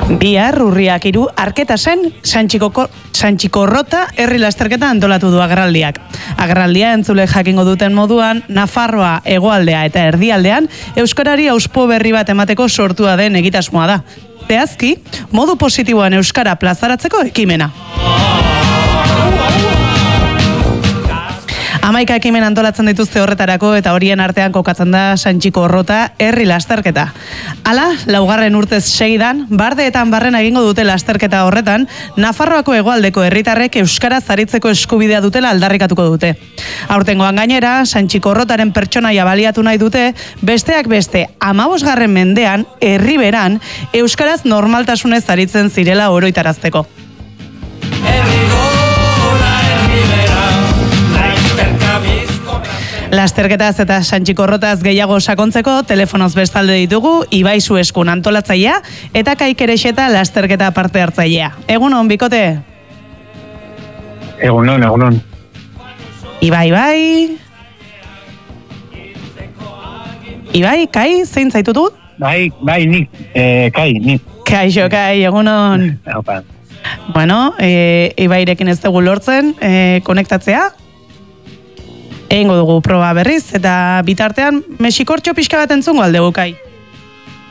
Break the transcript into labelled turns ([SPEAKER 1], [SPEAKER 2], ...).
[SPEAKER 1] Bihar urriak 3 Arketasen Santxikorrota herri lasterketa antolatu du agerraldiak. Agerraldia entzule jakingo duten moduan, Nafarroa hegoaldea eta erdialdean euskarari auspo berri bat emateko sortua den egitasmoa da. Zehazki, modu positiboan euskara plazaratzeko ekimena. 11 ekimen antolatzen dituzte horretarako eta horien artean kokatzen da Santxikorrota herri lasterketa. Hala, 4. urtez segidan, bardeetan barrena egingo dute lasterketa horretan, Nafarroako hegoaldeko herritarrek euskara zaritzeko eskubidea dutela aldarrikatuko dute. Aurtengoan gainera, Santxikorrotaren pertsonaia baliatu nahi dute, besteak beste 15. mendean, herriberan, euskaraz normaltasunez zaritzen zirela oroitarazteko. Lasterketaz eta Santxikorrotaz gehiago sakontzeko telefonoz bestalde ditugu Ibai Sueskun antolatzailea eta Kai Kerexeta lasterketa parte hartzailea. Egunon, bikote?
[SPEAKER 2] Egunon.
[SPEAKER 1] Ibai. Ibai, Kai, zein zaitutu?
[SPEAKER 2] Bai, nik. Nik.
[SPEAKER 1] Kaixo, Kai, egunon.
[SPEAKER 2] Opa.
[SPEAKER 1] Bueno, Ibairekin ez dugu lortzen, konektatzea. Egingo dugu proba berriz, eta bitartean Mexikortxo pixka bat entzungo aldegu, Kai.